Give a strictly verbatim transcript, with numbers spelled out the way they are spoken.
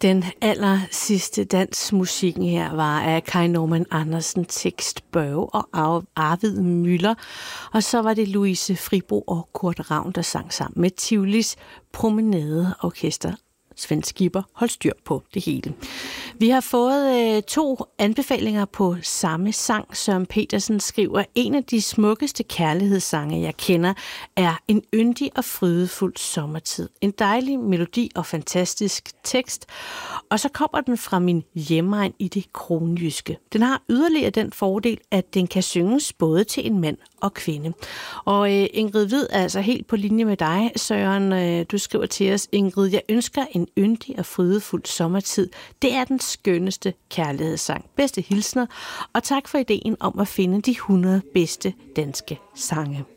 Den aller sidste dansmusikken her var af Kai Normann Andersen, tekst Børge og Arvid Müller. Og så var det Louise Fribo og Kurt Ravn, der sang sammen med Tivolis Promenade Orkester. Svend Skipper, hold styr på det hele. Vi har fået øh, to anbefalinger på samme sang. Søren Petersen skriver, en af de smukkeste kærlighedssange, jeg kender, er En yndig og frydefuld sommertid. En dejlig melodi og fantastisk tekst. Og så kommer den fra min hjemegn i det kronjyske. Den har yderligere den fordel, at den kan synges både til en mand og kvinde. Og øh, Ingrid Hvid er altså helt på linje med dig, Søren. Øh, du skriver til os, Ingrid, jeg ønsker en yndig og frydefuld sommertid. Det er den skønneste kærlighedssang. Bedste hilsner, og tak for ideen om at finde de hundrede bedste danske sange.